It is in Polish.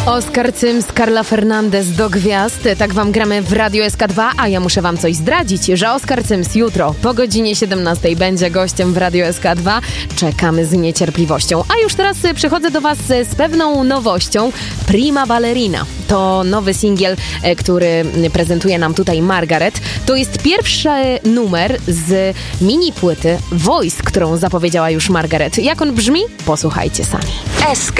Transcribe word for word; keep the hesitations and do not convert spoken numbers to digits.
Oskar Cyms, Carla Fernandez do gwiazd. Tak wam gramy w Radio S K dwa, a ja muszę wam coś zdradzić, że Oskar Cyms jutro po godzinie siedemnastej będzie gościem w Radio S K dwa. Czekamy z niecierpliwością. A już teraz przychodzę do was z pewną nowością. Prima Ballerina to nowy singiel, który prezentuje nam tutaj Margaret. To jest pierwszy numer z mini płyty Voice, którą zapowiedziała już Margaret. Jak on brzmi? Posłuchajcie sami. S K